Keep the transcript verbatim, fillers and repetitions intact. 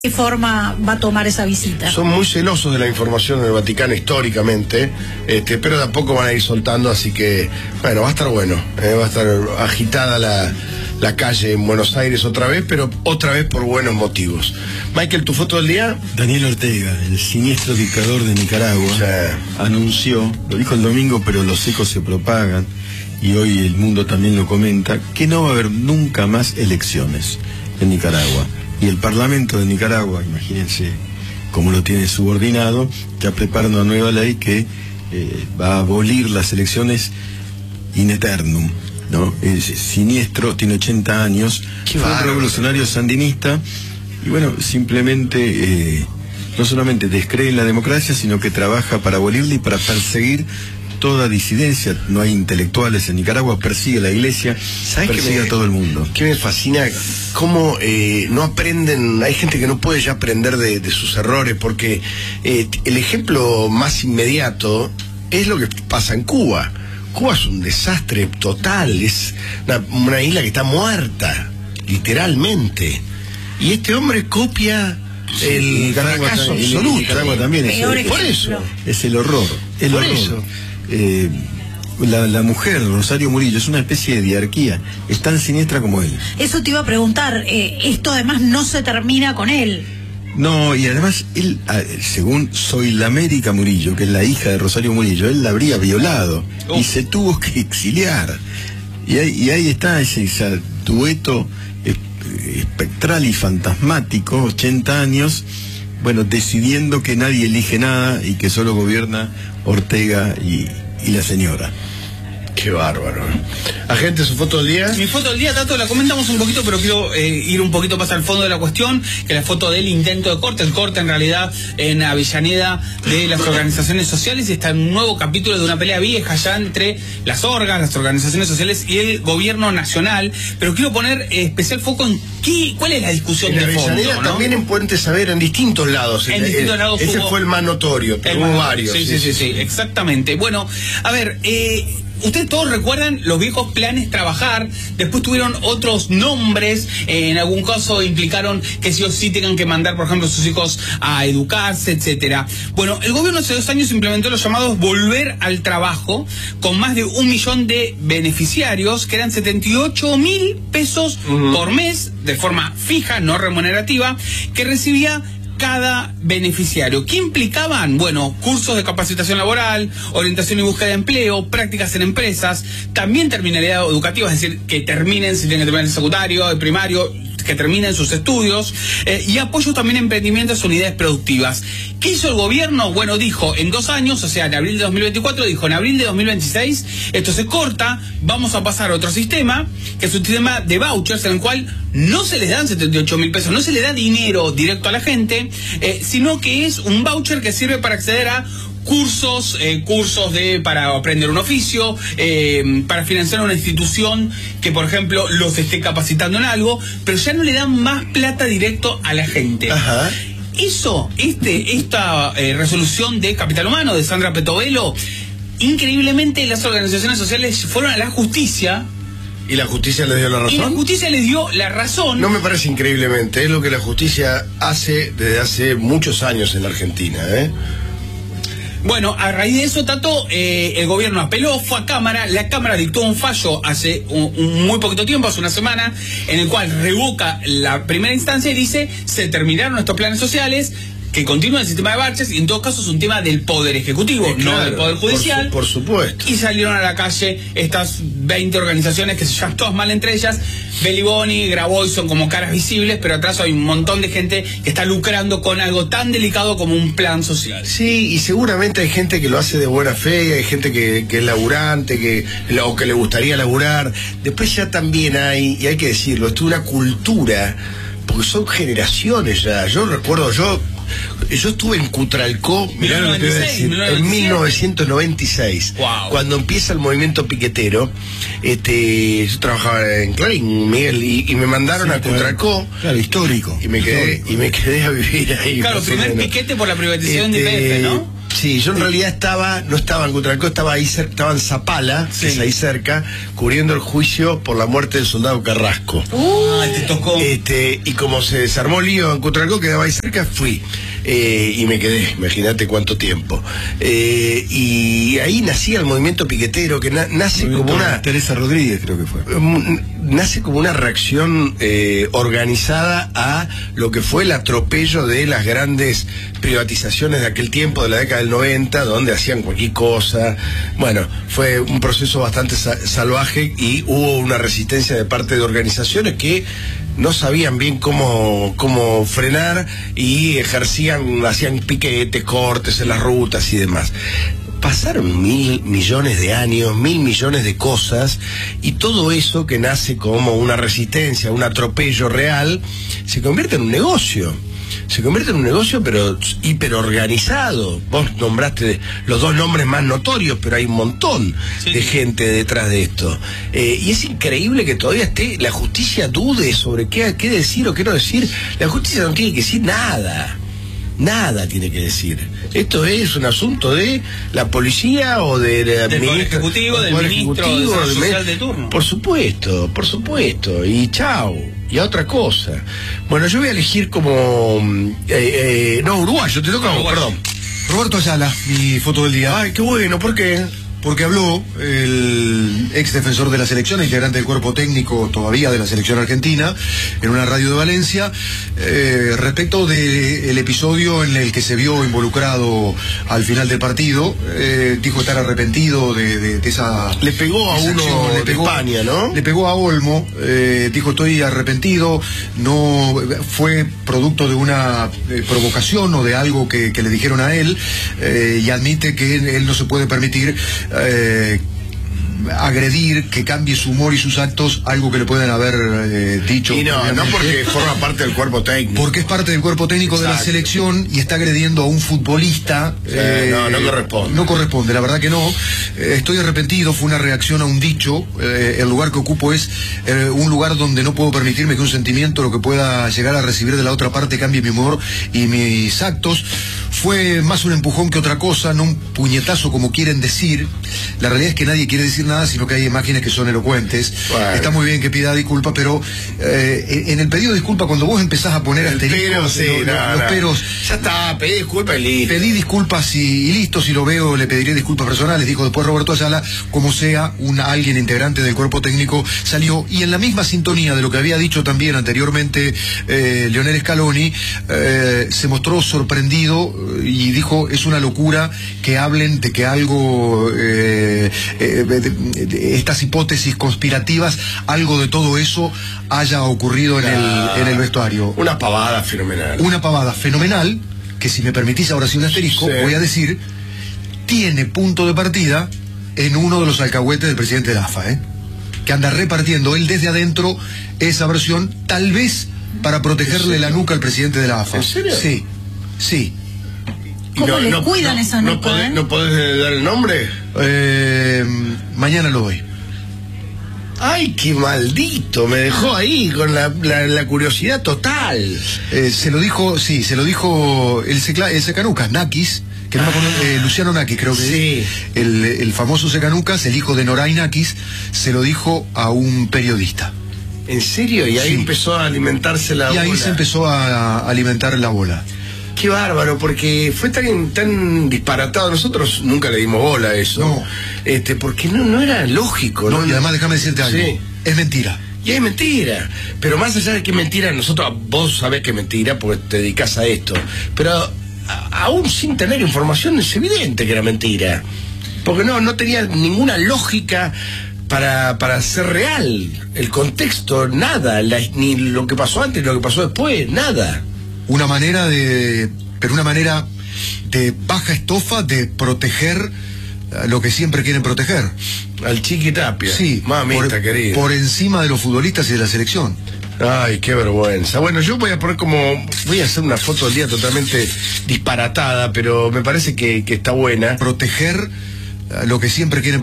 ¿Qué forma va a tomar esa visita? Son muy celosos de la información en el Vaticano históricamente, este, pero tampoco van a ir soltando, así que, bueno, va a estar bueno, eh, va a estar agitada la, la calle en Buenos Aires otra vez, pero otra vez por buenos motivos. Michael, ¿tu foto del día? Daniel Ortega, el siniestro dictador de Nicaragua, sí. anunció, lo dijo el domingo, pero los ecos se propagan, y hoy el mundo también lo comenta, que no va a haber nunca más elecciones en Nicaragua. Y el Parlamento de Nicaragua, imagínense cómo lo tiene subordinado, ya prepara una nueva ley que eh, va a abolir las elecciones in eternum, ¿no? Es siniestro, tiene ochenta años, Qué fue un bárbaro. revolucionario sandinista, y bueno, simplemente eh, no solamente descree en la democracia, sino que trabaja para abolirla y para perseguir toda disidencia. No hay intelectuales en Nicaragua, persigue a la iglesia, persigue me, a todo el mundo. Que me fascina cómo eh, no aprenden, hay gente que no puede ya aprender de, de sus errores, porque eh, el ejemplo más inmediato es lo que pasa en Cuba. Cuba es un desastre total, es una, una isla que está muerta, literalmente. Y este hombre copia el Nicaragua, fracaso y absoluto. Nicaragua también es, Peor es, por ejemplo. eso. es el horror, el Por horror. eso. Eh, la, la mujer, Rosario Murillo, es una especie de diarquía, es tan siniestra como él. Eso te iba a preguntar, eh, esto además no se termina con él. No, y además, él, ah, según Soylamérica Murillo, que es la hija de Rosario Murillo, él la habría violado Oh. y se tuvo que exiliar. Y ahí, y ahí está ese, ese dueto eh, espectral y fantasmático, ochenta años, bueno, decidiendo que nadie elige nada y que solo gobierna Ortega y, y la señora. Qué bárbaro. Agente, su foto del día. Mi foto del día, Tato, la comentamos un poquito, pero quiero eh, ir un poquito más al fondo de la cuestión, que la foto del intento de corte, el corte en realidad en Avellaneda de las organizaciones sociales, y está en un nuevo capítulo de una pelea vieja ya entre las orgas, las organizaciones sociales y el gobierno nacional, pero quiero poner eh, especial foco en qué, cuál es la discusión En de fondo, Avellaneda, ¿no? también en Puente Saber, en distintos lados. En El- distintos el- lados ese hubo- fue el más notorio, pero El hubo más- varios. Sí, sí, sí, sí, exactamente. Bueno, a ver, eh, ustedes todos recuerdan los viejos planes trabajar, después tuvieron otros nombres, eh, en algún caso implicaron que sí o sí tengan que mandar, por ejemplo, a sus hijos a educarse, etcétera. Bueno, el gobierno hace dos años implementó los llamados Volver al Trabajo, con más de un millón de beneficiarios, que eran setenta y ocho mil pesos Uh-huh. por mes, de forma fija, no remunerativa, que recibía cada beneficiario. ¿Qué implicaban? Bueno, cursos de capacitación laboral, orientación y búsqueda de empleo, prácticas en empresas, también terminalidad educativa, es decir, que terminen, si tienen que terminar el secundario, el primario, que terminen sus estudios, eh, y apoyo también a emprendimientos, unidades productivas. ¿Qué hizo el gobierno? Bueno, dijo en dos años, o sea, en abril de dos mil veinticuatro, dijo en abril de dos mil veintiséis, esto se corta, vamos a pasar a otro sistema, que es un sistema de vouchers, en el cual no se les dan setenta y ocho mil pesos, no se le da dinero directo a la gente, eh, sino que es un voucher que sirve para acceder a cursos, eh, cursos de para aprender un oficio, eh, para financiar una institución que, por ejemplo, los esté capacitando en algo, pero ya no le dan más plata directo a la gente. Ajá. Eso, este, esta eh, resolución de Capital Humano de Sandra Petovelo, increíblemente las organizaciones sociales fueron a la justicia ¿Y la justicia les dio la y la razón? justicia les dio la razón. No me parece increíblemente, es lo que la justicia hace desde hace muchos años en la Argentina, ¿eh? Bueno, a raíz de eso, Tato, eh, el gobierno apeló, fue a Cámara, la Cámara dictó un fallo hace un, un muy poquito tiempo, hace una semana, en el cual revoca la primera instancia y dice, se terminaron estos planes sociales, que continúa el sistema de baches, y en todo caso es un tema del Poder Ejecutivo, Eh, claro, no del Poder Judicial. Por, su- por supuesto. Y salieron a la calle estas veinte organizaciones que se llaman todas mal entre ellas. Belli Boni, Graboy son como caras visibles, pero atrás hay un montón de gente que está lucrando con algo tan delicado como un plan social. Sí, y seguramente hay gente que lo hace de buena fe, hay gente que, que es laburante, que, o que le gustaría laburar. Después ya también hay, y hay que decirlo, esto es una cultura, porque son generaciones ya. Yo recuerdo, yo yo estuve en Cutralcó, mirá lo que te voy a decir, en mil novecientos noventa y seis, Wow. cuando empieza el movimiento piquetero. Este, yo trabajaba en Clarín, Miguel, y, y me mandaron Sí, a claro. Cutralcó. Claro, histórico. Y me quedé, histórico. y me quedé a vivir ahí. Claro, más o primer menos. piquete por la privatización de Este, I P F, ¿no? Sí, yo en realidad estaba, no estaba en Cutralcó, estaba ahí cerca, estaba en Zapala, Sí. que es ahí cerca, cubriendo el juicio por la muerte del soldado Carrasco. Uh, te tocó. Este, y como se desarmó el lío en Cutralcó, quedaba ahí cerca, fui. Eh, y me quedé, imagínate cuánto tiempo. Eh, y ahí nacía el movimiento piquetero, que na- nace como una... Teresa Rodríguez creo que fue. Um, nace como una reacción eh, organizada a lo que fue el atropello de las grandes privatizaciones de aquel tiempo, de la década del noventa, donde hacían cualquier cosa. Bueno, fue un proceso bastante sa- salvaje y hubo una resistencia de parte de organizaciones que no sabían bien cómo, cómo frenar y ejercían, hacían piquetes, cortes en las rutas y demás. Pasaron mil millones de años, mil millones de cosas, y todo eso que nace como una resistencia, un atropello real, se convierte en un negocio. Se convierte en un negocio, pero hiperorganizado. Vos nombraste los dos nombres más notorios, pero hay un montón Sí. de gente detrás de esto. Eh, y es increíble que todavía esté, la justicia dude sobre qué, qué decir o qué no decir. La justicia no tiene que decir nada. Nada tiene que decir. Esto es un asunto de la policía o de la Del Poder ministra- Ejecutivo, del del Poder ministro de Ejecutivo, Desarrollo del Social me- de turno. Por supuesto, por supuesto. Y chao. Y a otra cosa. Bueno, yo voy a elegir como... eh, eh, no, uruguayo, te toca a vos, Uruguayo. perdón. Roberto Ayala, mi foto del día. Ay, qué bueno, ¿por qué? Porque habló el ex defensor de la selección, integrante del cuerpo técnico todavía de la selección argentina, en una radio de Valencia, eh, respecto del episodio en el que se vio involucrado al final del partido. Eh, dijo estar arrepentido de, de- de esa... Le pegó a esa uno acción, de España, ¿no? Le pegó a Olmo, eh, dijo estoy arrepentido, no fue producto de una eh, provocación o de algo que, que le dijeron a él, eh, y admite que él, él no se puede permitir eh, agredir, que cambie su humor y sus actos, algo que le pueden haber eh, dicho. Y no, no previamente. porque forma parte del cuerpo técnico. Porque es parte del cuerpo técnico de la Exacto. selección selección y está agrediendo a un futbolista. Sí, no, no corresponde. No corresponde, la verdad que no. Eh, estoy arrepentido, fue una reacción a un dicho. Eh, el lugar que ocupo es eh, un lugar donde no puedo permitirme que un sentimiento, lo que pueda llegar a recibir de la otra parte, cambie mi humor y mis actos. Fue más un empujón que otra cosa, no un puñetazo como quieren decir. La realidad es que nadie quiere decir nada, sino que hay imágenes que son elocuentes. Bueno. Está muy bien que pida disculpa, pero eh, en el pedido de disculpa, cuando vos empezás a poner El asteriscos, pero, sí, lo- lo- no, los no. peros, Ya está, pedí disculpas y listo. pedí disculpas y, y listo, si lo veo le pediré disculpas personales, dijo después Roberto Ayala, como sea, un, alguien integrante del cuerpo técnico salió, y en la misma sintonía de lo que había dicho también anteriormente eh, Lionel Scaloni, eh, se mostró sorprendido eh, y dijo, es una locura que hablen de que algo, eh, eh, de- de- de estas hipótesis conspirativas, algo de todo eso haya ocurrido en, Ah, el, en el vestuario. Una pavada fenomenal. Una pavada fenomenal, que si me permitís ahora sí un asterisco, Sí. voy a decir, tiene punto de partida en uno de los alcahuetes del presidente de la A F A, ¿eh? que anda repartiendo él desde adentro esa versión, tal vez para protegerle la nuca al presidente de la A F A. ¿En serio? Sí, sí. Y ¿Cómo le cuidan esa no nuca, podés, eh? ¿No podés dar el nombre? Eh, mañana lo doy. Ay, qué maldito, me dejó ahí con la, la, la curiosidad total. Eh, se lo dijo, sí, se lo dijo el, secla, el Secanucas, Nakis, que no me acuerdo, eh, Luciano Nakis creo que Sí. es, el, el famoso Secanucas, el hijo de Noray Nakis, se lo dijo a un periodista. ¿En serio? Y ahí Sí. empezó a alimentarse la Y ahí bola. se empezó a, a alimentar la bola. Qué bárbaro, porque fue tan, tan disparatado. Nosotros nunca le dimos bola a eso. No. Este, porque no, no era lógico. No, y además déjame decirte algo, Sí. es mentira. Y es mentira. Pero más allá de que es mentira, nosotros, vos sabés que es mentira porque te dedicás a esto. Pero a- aún sin tener información es evidente que era mentira. Porque no, no tenía ninguna lógica para, para ser real. El contexto, nada. La- ni lo que pasó antes, ni lo que pasó después, nada. Una manera de, pero una manera de baja estofa de proteger eh, lo que siempre quieren proteger. Al Chiqui Tapia. Sí, Mamita por, querida. por encima de los futbolistas y de la selección. Ay, qué vergüenza. Bueno, yo voy a poner como... Voy a hacer una foto del día totalmente disparatada, pero me parece que, que está buena. Proteger eh, lo que siempre quieren